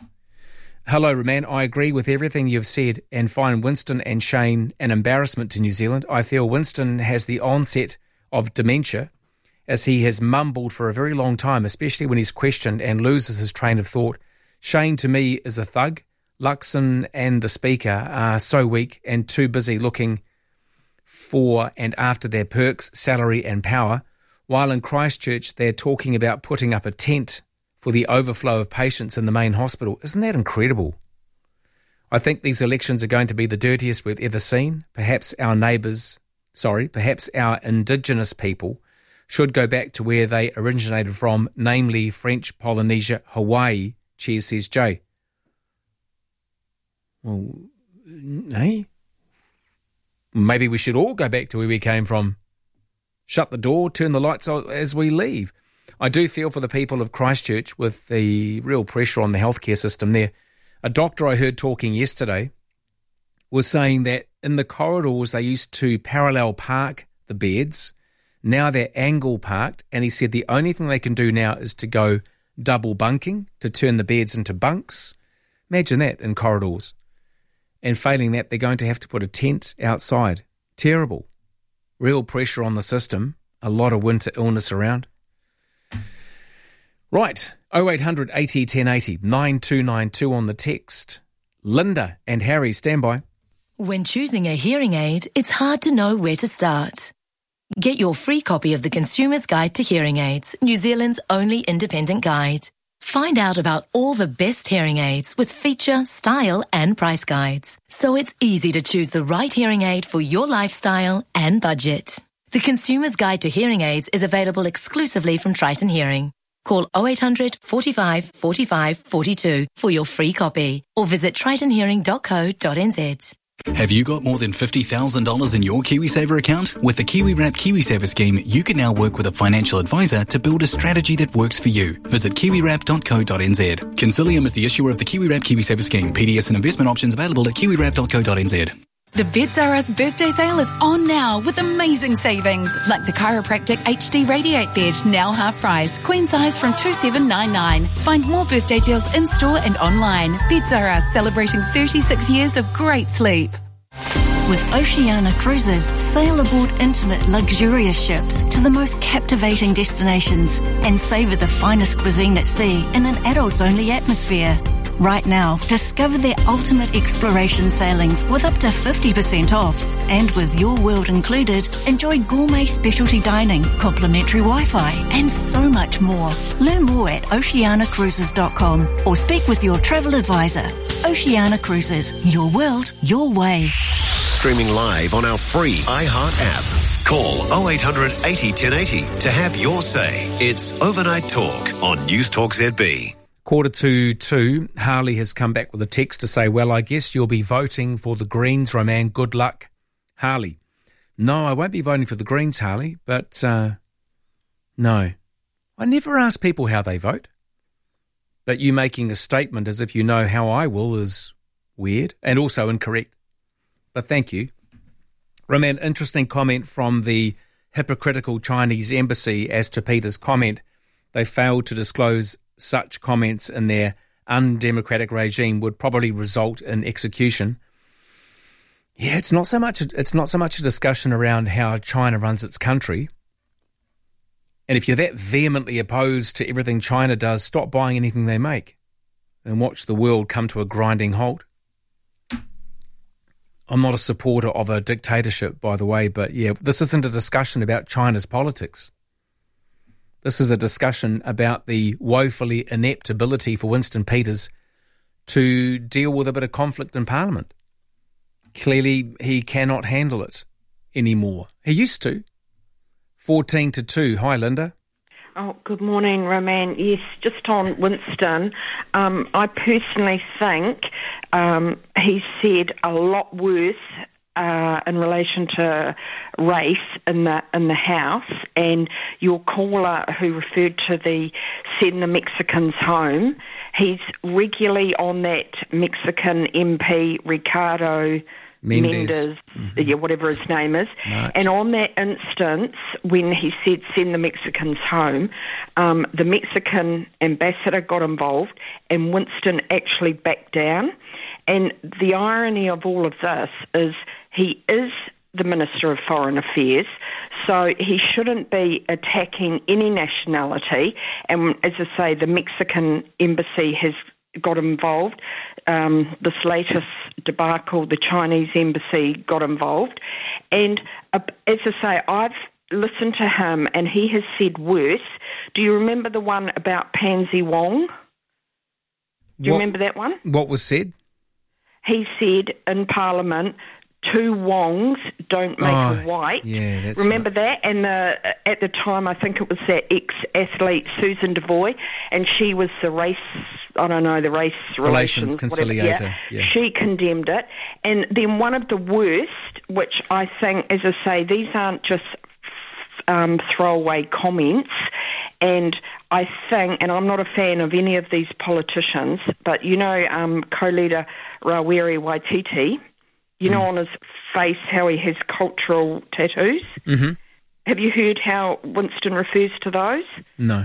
Hello, Roman. I agree with everything you've said and find Winston and Shane an embarrassment to New Zealand. I feel Winston has the onset of dementia, as he has mumbled for a very long time, especially when he's questioned and loses his train of thought. Shane, to me, is a thug. Luxon and the Speaker are so weak and too busy looking for and after their perks, salary and power, while in Christchurch they're talking about putting up a tent for the overflow of patients in the main hospital. Isn't that incredible? I think these elections are going to be the dirtiest we've ever seen. Perhaps our neighbours, sorry, perhaps our Indigenous people should go back to where they originated from, namely French Polynesia, Hawaii. Cheers, says Jay. Well, eh? Maybe we should all go back to where we came from. Shut the door, turn the lights on as we leave. I do feel for the people of Christchurch with the real pressure on the healthcare system there. A doctor I heard talking yesterday was saying that in the corridors they used to parallel park the beds. Now they're angle parked, and he said the only thing they can do now is to go double bunking, to turn the beds into bunks. Imagine that in corridors. And failing that, they're going to have to put a tent outside. Terrible. Real pressure on the system. A lot of winter illness around. Right. oh eight hundred eighty ten eighty, nine two nine two on the text. Linda and Harry, stand by. When choosing a hearing aid, it's hard to know where to start. Get your free copy of the Consumer's Guide to Hearing Aids, New Zealand's only independent guide. Find out about all the best hearing aids with feature, style and price guides, so it's easy to choose the right hearing aid for your lifestyle and budget. The Consumer's Guide to Hearing Aids is available exclusively from Triton Hearing. Call oh eight hundred, forty-five, forty-five, forty-two for your free copy or visit triton hearing dot co dot n z. Have you got more than fifty thousand dollars in your KiwiSaver account? With the KiwiWrap KiwiSaver scheme, you can now work with a financial advisor to build a strategy that works for you. Visit kiwi wrap dot co dot n z. Consilium is the issuer of the KiwiWrap KiwiSaver scheme. P D S and investment options available at kiwi wrap dot co dot n z. The Beds R Us birthday sale is on now with amazing savings, like the Chiropractic H D Radiate Bed, now half price, queen size from two seven nine nine. Find more birthday deals in store and online. Beds R Us celebrating thirty-six years of great sleep. With Oceania Cruises, sail aboard intimate, luxurious ships to the most captivating destinations and savour the finest cuisine at sea in an adults-only atmosphere. Right now, discover their ultimate exploration sailings with up to fifty percent off. And with Your World included, enjoy gourmet specialty dining, complimentary Wi-Fi, and so much more. Learn more at oceana cruises dot com or speak with your travel advisor. Oceania Cruises, your world, your way. Streaming live on our free iHeart app. Call oh eight hundred eighty ten eighty to have your say. It's Overnight Talk on News Talk Z B. Quarter to two, Harley has come back with a text to say, well, I guess you'll be voting for the Greens, Roman. Good luck. Harley. No, I won't be voting for the Greens, Harley, but uh, no. I never ask people how they vote. But you making a statement as if you know how I will is weird and also incorrect. But thank you. Roman, interesting comment from the hypocritical Chinese embassy as to Peter's comment. They failed to disclose such comments in their undemocratic regime would probably result in execution. Yeah, it's not so much it's not so much a discussion around how China runs its country. And if you're that vehemently opposed to everything China does, stop buying anything they make and watch the world come to a grinding halt. I'm not a supporter of a dictatorship, by the way, but yeah, this isn't a discussion about China's politics. This is a discussion about the woefully inept ability for Winston Peters to deal with a bit of conflict in Parliament. Clearly, he cannot handle it anymore. He used to. fourteen to two. Hi, Linda. Oh, good morning, Roman. Yes, just on Winston, um, I personally think um, he said a lot worse uh, in relation to race in the in the House, and your caller who referred to the send the Mexicans home, he's regularly on that Mexican M P, Ricardo Mendes, Mendes mm-hmm. yeah, whatever his name is. Right. And on that instance, when he said send the Mexicans home, um, the Mexican ambassador got involved and Winston actually backed down. And the irony of all of this is he is the Minister of Foreign Affairs, so he shouldn't be attacking any nationality. And as I say, the Mexican embassy has got involved. Um, this latest debacle, the Chinese embassy got involved. And uh, as I say, I've listened to him and he has said worse. Do you remember the one about Pansy Wong? Do you what, remember that one? What was said? He said in Parliament, two Wongs don't make oh, a white. Yeah, that's Remember right. that? And the, at the time, I think it was that ex-athlete Susan Devoy, and she was the race, I don't know, the race relations, relations conciliator. Whatever, yeah. Yeah. She condemned it. And then one of the worst, which I think, as I say, these aren't just um, throwaway comments, and I think, and I'm not a fan of any of these politicians, but you know um, co-leader Rawiri Waititi, you know, mm. on his face how he has cultural tattoos. Mm-hmm. Have you heard how Winston refers to those? No.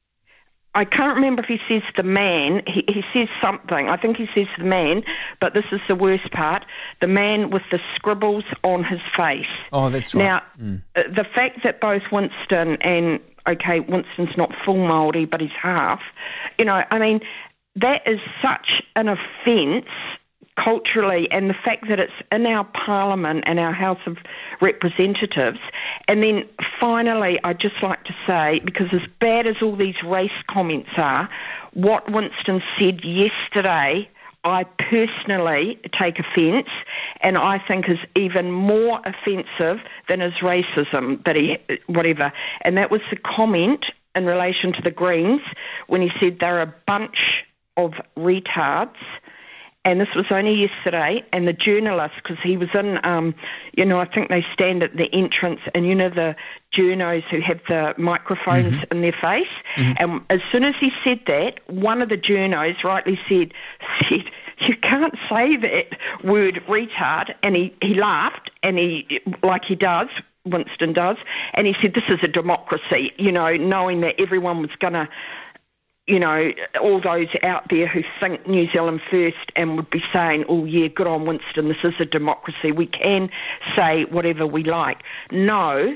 I can't remember if he says the man. He, he says something. I think he says the man, but this is the worst part. The man with the scribbles on his face. Oh, that's right. Now, mm. uh, the fact that both Winston and, okay, Winston's not full Māori, but he's half, you know, I mean, that is such an offence culturally, and the fact that it's in our Parliament and our House of Representatives. And then finally, I'd just like to say, because as bad as all these race comments are, what Winston said yesterday, I personally take offence, and I think is even more offensive than his racism, that he, whatever. And that was the comment in relation to the Greens when he said they're a bunch of retards. And this was only yesterday, and the journalist, because he was in, um, you know, I think they stand at the entrance, and you know the journos who have the microphones mm-hmm. in their face. Mm-hmm. And as soon as he said that, one of the journos rightly said, said, you can't say that word retard, and he, he laughed, and he, like he does, Winston does, and he said, this is a democracy, you know, knowing that everyone was going to, you know, all those out there who think New Zealand first and would be saying, oh, yeah, good on Winston, this is a democracy. We can say whatever we like. No,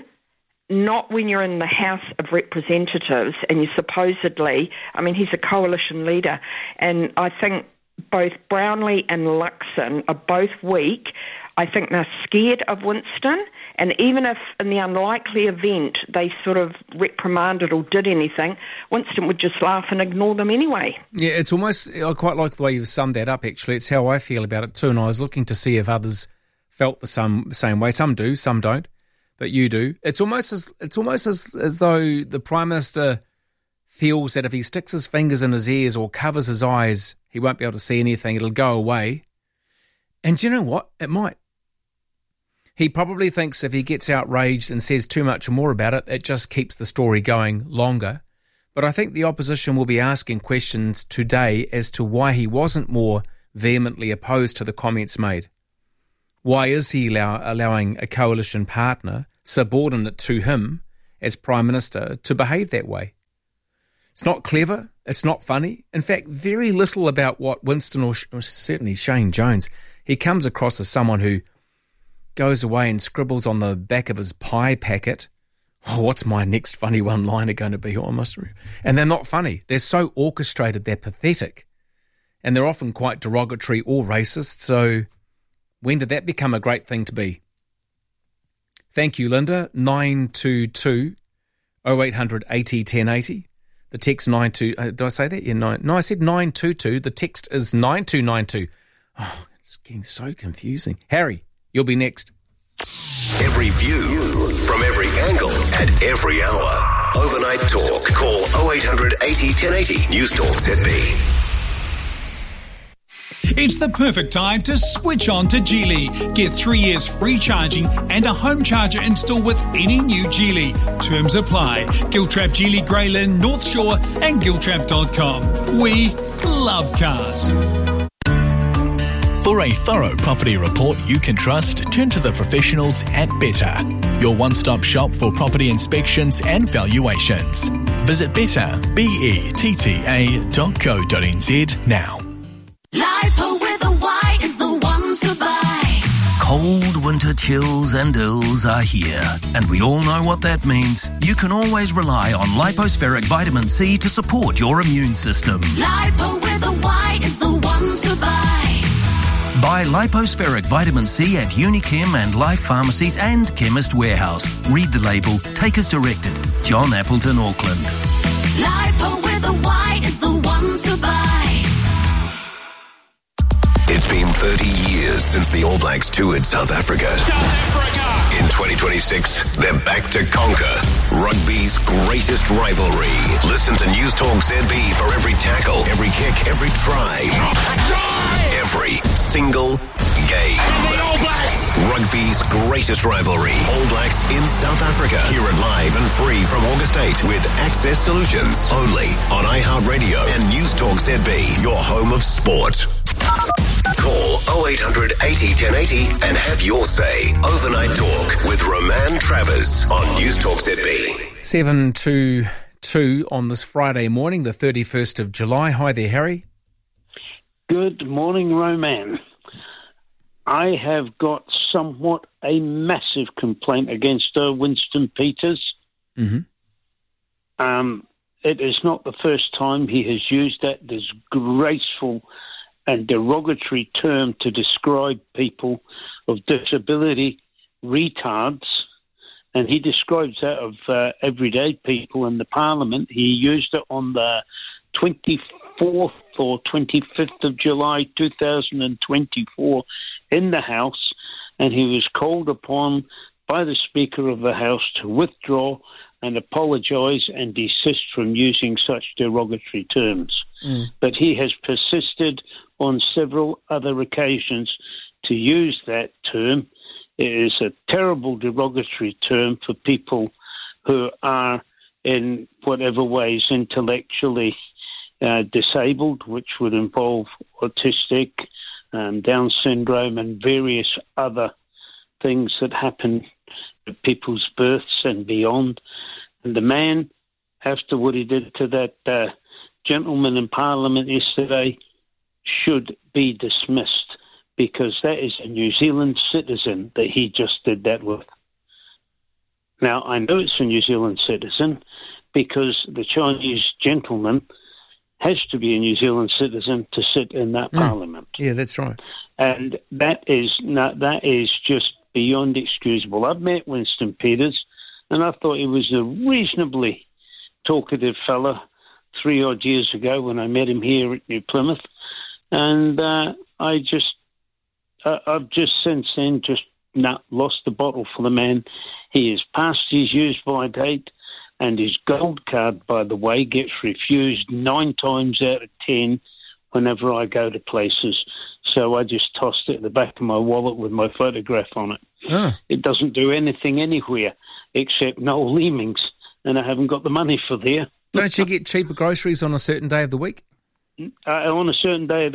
not when you're in the House of Representatives and you supposedly, I mean, he's a coalition leader, and I think both Brownlee and Luxon are both weak. I think they're scared of Winston, and even if in the unlikely event they sort of reprimanded or did anything, Winston would just laugh and ignore them anyway. Yeah, it's almost, I quite like the way you've summed that up, actually. It's how I feel about it too, and I was looking to see if others felt the same, same way. Some do, some don't, but you do. It's almost as it's almost as, as though the Prime Minister feels that if he sticks his fingers in his ears or covers his eyes, he won't be able to see anything, it'll go away. And do you know what? It might. He probably thinks if he gets outraged and says too much more about it, it just keeps the story going longer. But I think the opposition will be asking questions today as to why he wasn't more vehemently opposed to the comments made. Why is he allow, allowing a coalition partner subordinate to him as Prime Minister to behave that way? It's not clever. It's not funny. In fact, very little about what Winston or, or certainly Shane Jones, he comes across as someone who goes away and scribbles on the back of his pie packet, oh, what's my next funny one-liner going to be? Oh, I must remember. And they're not funny. They're so orchestrated, they're pathetic. And they're often quite derogatory or racist, so when did that become a great thing to be? Thank you, Linda. nine two two, oh eight hundred, eighty, ten eighty. The text nine two... Uh, did I say that? Yeah, nine, no, I said nine two two. The text is nine two nine two. Oh, it's getting so confusing. Harry, you'll be next. Every view, from every angle, at every hour. Overnight Talk. Call oh eight hundred, eighty, ten eighty. News Talk Z B. It's the perfect time to switch on to Geely. Get three years free charging and a home charger installed with any new Geely. Terms apply. Giltrap Geely Greyland, North Shore and giltrap dot com. We love cars. For a thorough property report you can trust, turn to the professionals at Better, your one-stop shop for property inspections and valuations. Visit better, B E T T A dot co dot N Z now. Lipo with a Y is the one to buy. Cold winter chills and ills are here, and we all know what that means. You can always rely on Lipospheric Vitamin C to support your immune system. Lipo with a Y is the one to buy. Buy Lipospheric Vitamin C at Unichem and Life Pharmacies and Chemist Warehouse. Read the label. Take as directed. John Appleton, Auckland. Lipo with a Y is the one to buy. It's been thirty years since the All Blacks toured South Africa. South Africa! In twenty twenty-six, they're back to conquer rugby's greatest rivalry. Listen to News Talk Z B for every tackle, every kick, every try. try! Every single game. The All Blacks! Rugby's greatest rivalry. All Blacks in South Africa. Hear it live and free from August eighth with Access Solutions. Only on iHeartRadio and News Talk Z B, your home of sport. Call oh eight hundred, eighty, ten eighty and have your say. Overnight Talk with Roman Travers on News Talk Z B. seven two two on this Friday morning, the thirty-first of July. Hi there, Harry. Good morning, Roman. I have got somewhat a massive complaint against uh, Winston Peters. Mm-hmm. Um, it is not the first time he has used that disgraceful and derogatory term to describe people of disability, retards, and he describes that of uh, everyday people in the Parliament. He used it on the twenty-fourth or twenty-fifth of July two thousand twenty-four in the House, and he was called upon by the Speaker of the House to withdraw and apologise and desist from using such derogatory terms. Mm. But he has persisted on several other occasions to use that term. It is a terrible derogatory term for people who are in whatever ways intellectually uh, disabled, which would involve autistic, um, Down syndrome and various other things that happen at people's births and beyond. And the man, after what he did to that uh, gentleman in Parliament yesterday, should be dismissed, because that is a New Zealand citizen that he just did that with. Now, I know it's a New Zealand citizen because the Chinese gentleman has to be a New Zealand citizen to sit in that mm. Parliament. Yeah, that's right. And that is not, that is just beyond excusable. I've met Winston Peters, and I thought he was a reasonably talkative fella three odd years ago when I met him here at New Plymouth. And uh, I just, uh, I've just since then just not lost the bottle for the man. He is past his use-by date, and his gold card, by the way, gets refused nine times out of ten whenever I go to places. So I just tossed it in the back of my wallet with my photograph on it. Oh. It doesn't do anything anywhere except Noel Leeming's, and I haven't got the money for there. Don't you get cheaper groceries on a certain day of the week? Uh, on a certain day of the week,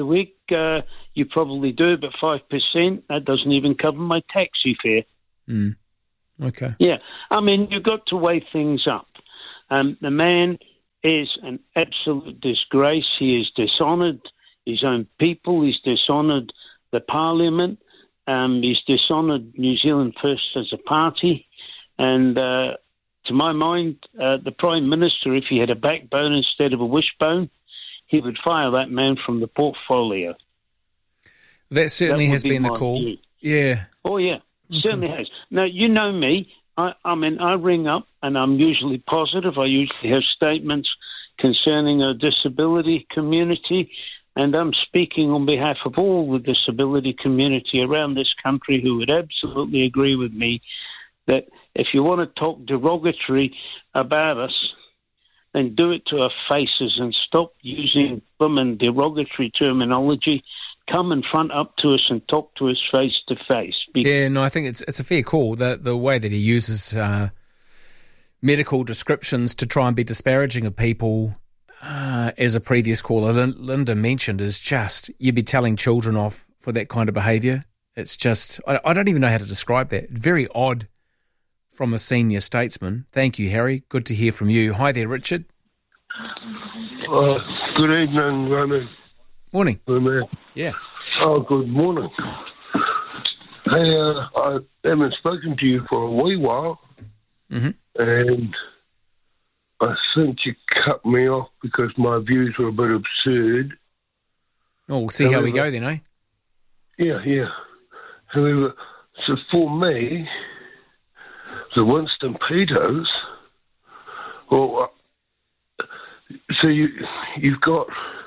uh, you probably do, but five percent, that doesn't even cover my taxi fare. Mm. Okay. Yeah, I mean, you've got to weigh things up. Um, the man is an absolute disgrace. He has dishonoured his own people. He's dishonoured the Parliament. Um, he's dishonoured New Zealand First as a party. And uh, to my mind, uh, the Prime Minister, if he had a backbone instead of a wishbone, he would fire that man from the portfolio. That certainly That would has be been the my call. view. Yeah. Oh, yeah, certainly has. Now, you know me. I, I mean, I ring up and I'm usually positive. I usually have statements concerning our disability community, and I'm speaking on behalf of all the disability community around this country who would absolutely agree with me that if you want to talk derogatory about us, then do it to our faces and stop using them in derogatory terminology. Come and front up to us and talk to us face to face. Yeah, no, I think it's it's a fair call. The the way that he uses uh, medical descriptions to try and be disparaging of people, uh, as a previous caller Lin- Linda mentioned, is just, you'd be telling children off for that kind of behaviour. It's just, I, I don't even know how to describe that. Very odd from a senior statesman. Thank you, Harry. Good to hear from you. Hi there, Richard. Uh, good evening, Roman. Morning. Roman. Yeah. Oh, good morning. Hey, uh, I haven't spoken to you for a wee while, mm-hmm. and I think you cut me off because my views were a bit absurd. Oh, we'll see However, how we go then, eh? Yeah, yeah. However, so for me, the Winston Peters, well, uh, so you, you've got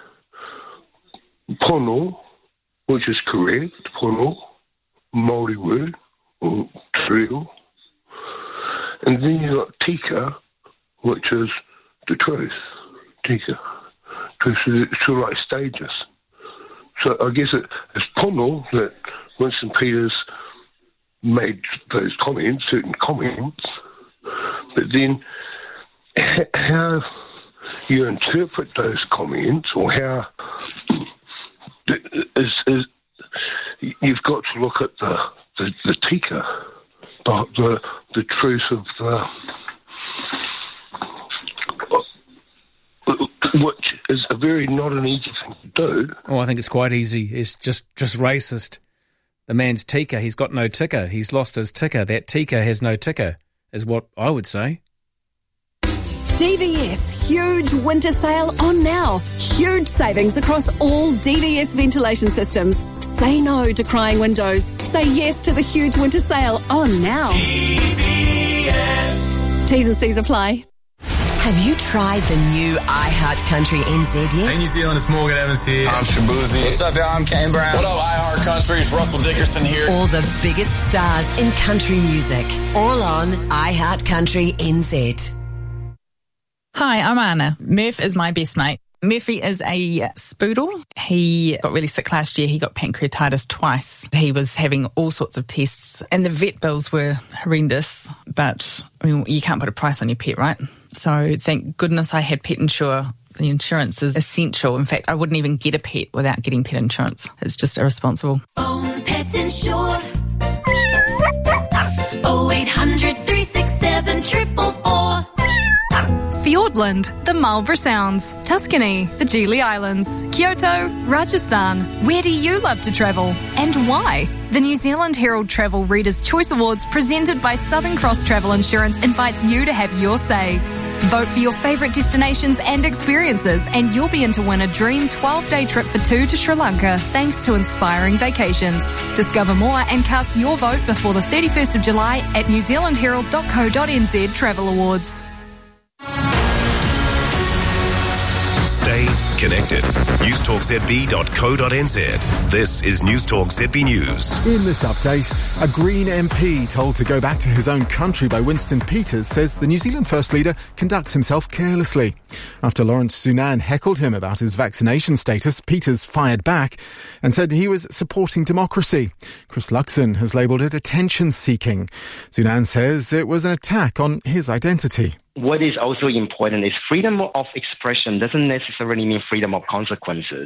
pono, which is correct, pono, Māori word, or trio, and then you've got tika, which is the truth, tika. Truth is sort of like stages. So I guess it, it's pono that Winston Peters made those comments, certain comments, but then how you interpret those comments, or how is, is you've got to look at the the, the tika, the, the the truth of the, which is a very not an easy thing to do. Oh, I think it's quite easy. It's just just racist. The man's tika, he's got no ticker. He's lost his ticker. That tika has no ticker, is what I would say. D V S, huge winter sale on now. Huge savings across all D V S ventilation systems. Say no to crying windows. Say yes to the huge winter sale on now. D V S. T's and C's apply. Have you tried the new iHeart Country N Z yet? Hey New Zealand, it's Morgan Evans here. I'm Shabuzi. What's up, y'all? I'm Kane Brown. What up, iHeart Country? It's Russell Dickerson here. All the biggest stars in country music. All on iHeart Country N Z. Hi, I'm Anna. Murph is my best mate. Murphy is a spoodle. He got really sick last year. He got pancreatitis twice. He was having all sorts of tests and the vet bills were horrendous, but I mean, you can't put a price on your pet, right? So thank goodness I had Pet Insure. The insurance is essential. In fact, I wouldn't even get a pet without getting pet insurance. It's just irresponsible. Phone Pet Insure. oh eight hundred, three six seven, four four four. Fiordland, the Marlborough Sounds, Tuscany, the Gili Islands, Kyoto, Rajasthan. Where do you love to travel and why? The New Zealand Herald Travel Readers' Choice Awards presented by Southern Cross Travel Insurance invites you to have your say. Vote for your favourite destinations and experiences and you'll be in to win a dream twelve-day trip for two to Sri Lanka thanks to Inspiring Vacations. Discover more and cast your vote before the thirty-first of July at new zealand herald dot co dot n z Travel Awards. Stay connected. newstalk z b dot co dot n z. This is Newstalk Z B News. In this update, a Green M P told to go back to his own country by Winston Peters says the New Zealand First Leader conducts himself carelessly. After Lawrence Sunan heckled him about his vaccination status, Peters fired back and said he was supporting democracy. Chris Luxon has labelled it attention-seeking. Sunan says it was an attack on his identity. What is also important is freedom of expression doesn't necessarily mean freedom of consequences.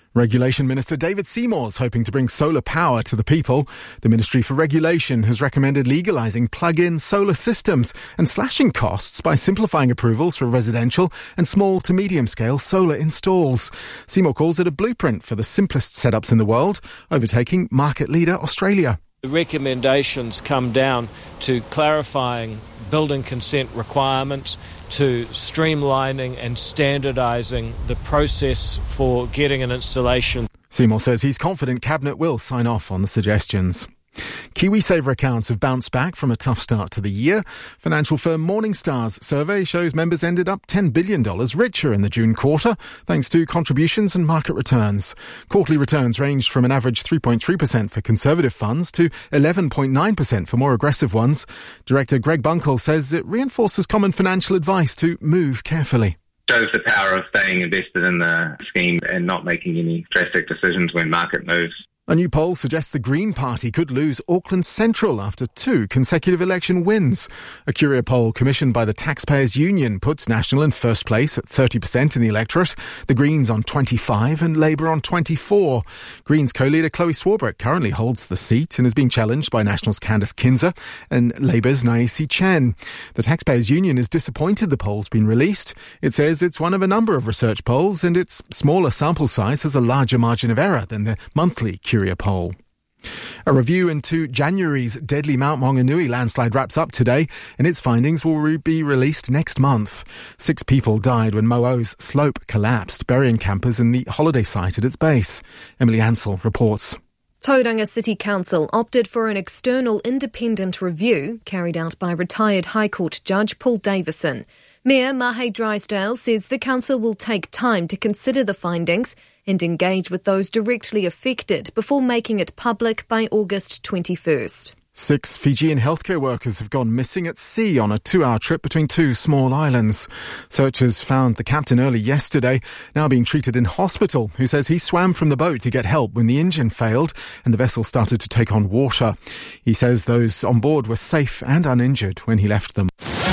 Regulation Minister David Seymour is hoping to bring solar power to the people. The Ministry for Regulation has recommended legalising plug-in solar systems and slashing costs by simplifying approvals for residential and small to medium-scale solar installs. Seymour calls it a blueprint for the simplest setups in the world, overtaking market leader Australia. The recommendations come down to clarifying building consent requirements, to streamlining and standardising the process for getting an installation. Seymour says he's confident Cabinet will sign off on the suggestions. KiwiSaver accounts have bounced back from a tough start to the year. Financial firm Morningstar's survey shows members ended up ten billion dollars richer in the June quarter, thanks to contributions and market returns. Quarterly returns ranged from an average three point three percent for conservative funds to eleven point nine percent for more aggressive ones. Director Greg Bunkle says it reinforces common financial advice to move carefully. Shows the power of staying invested in the scheme and not making any drastic decisions when market moves. A new poll suggests the Green Party could lose Auckland Central after two consecutive election wins. A Curia poll commissioned by the Taxpayers Union puts National in first place at thirty percent in the electorate, the Greens on twenty-five and Labour on twenty-four. Greens co-leader Chloe Swarbrick currently holds the seat and is being challenged by National's Candice Kinzer and Labour's Naisi Chen. The Taxpayers Union is disappointed the poll's been released. It says it's one of a number of research polls and its smaller sample size has a larger margin of error than the monthly Curia poll. A review into January's deadly Mount Maunganui landslide wraps up today, and its findings will re- be released next month. Six people died when Mo'o's slope collapsed, burying campers in the holiday site at its base. Emily Ansell reports. Tauranga City Council opted for an external independent review carried out by retired High Court Judge Paul Davison. Mayor Mahe Drysdale says the council will take time to consider the findings and engage with those directly affected before making it public by August twenty-first. Six Fijian healthcare workers have gone missing at sea on a two-hour trip between two small islands. Searchers found the captain early yesterday, now being treated in hospital, who says he swam from the boat to get help when the engine failed and the vessel started to take on water. He says those on board were safe and uninjured when he left them.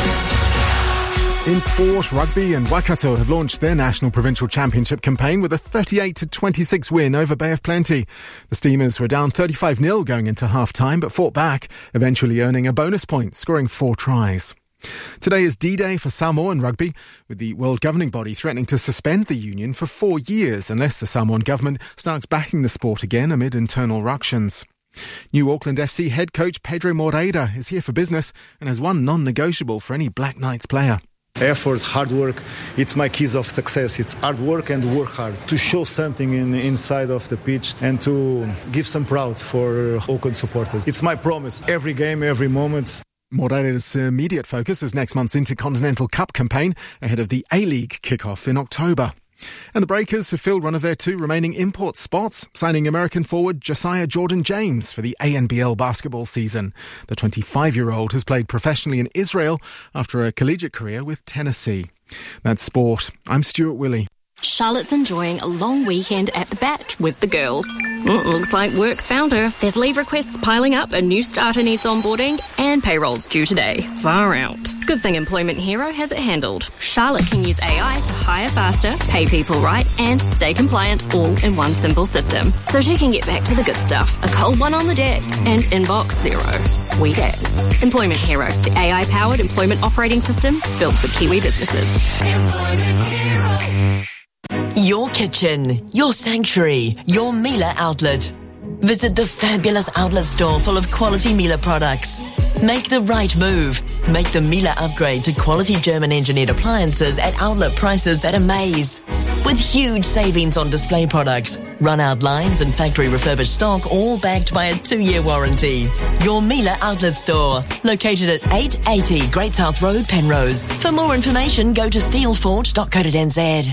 In sport, rugby and Waikato have launched their National Provincial Championship campaign with a thirty-eight to twenty-six win over Bay of Plenty. The Steamers were down thirty-five nil going into half-time but fought back, eventually earning a bonus point, scoring four tries. Today is D-Day for Samoan rugby, with the world governing body threatening to suspend the union for four years unless the Samoan government starts backing the sport again amid internal ructions. New Auckland F C head coach Pedro Moreira is here for business and has one non-negotiable for any Black Knights player. Effort, hard work, it's my keys of success. It's hard work and work hard to show something in inside of the pitch and to give some proud for Auckland supporters. It's my promise, every game, every moment. Moreira's immediate focus is next month's Intercontinental Cup campaign ahead of the A-League kick-off in October. And the Breakers have filled one of their two remaining import spots, signing American forward Josiah Jordan-James for the A N B L basketball season. The twenty-five-year-old has played professionally in Israel after a collegiate career with Tennessee. That's sport. I'm Stuart Willey. Charlotte's enjoying a long weekend at the Bat with the girls. Mm, looks like work's found her. There's leave requests piling up, a new starter needs onboarding, and payroll's due today. Far out. Good thing Employment Hero has it handled. Charlotte can use A I to hire faster, pay people right, and stay compliant all in one simple system. So she can get back to the good stuff. A cold one on the deck and inbox zero. Sweet as. Employment Hero, the A I-powered employment operating system built for Kiwi businesses. Employment Hero. Your kitchen, your sanctuary, your Miele outlet. Visit the fabulous outlet store full of quality Miele products. Make the right move. Make the Miele upgrade to quality German-engineered appliances at outlet prices that amaze. With huge savings on display products, run-out lines and factory refurbished stock, all backed by a two-year warranty. Your Miele outlet store, located at eight eighty Great South Road, Penrose. For more information, go to steelfort dot co dot n z.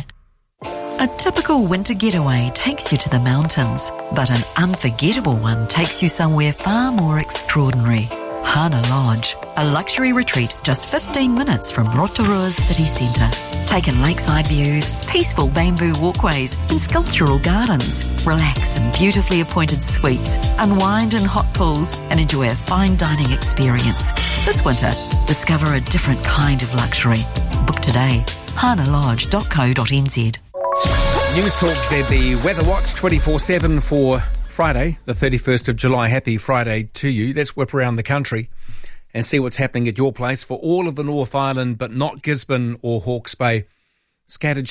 A typical winter getaway takes you to the mountains, but an unforgettable one takes you somewhere far more extraordinary. Hana Lodge, a luxury retreat just fifteen minutes from Rotorua's city centre. Take in lakeside views, peaceful bamboo walkways and sculptural gardens. Relax in beautifully appointed suites, unwind in hot pools and enjoy a fine dining experience. This winter, discover a different kind of luxury. Book today, hana lodge dot co dot n z. News Talk Z, the Weather Watch twenty-four seven for Friday, the thirty-first of July. Happy Friday to you. Let's whip around the country and see what's happening at your place for all of the North Island, but not Gisborne or Hawke's Bay. Scattered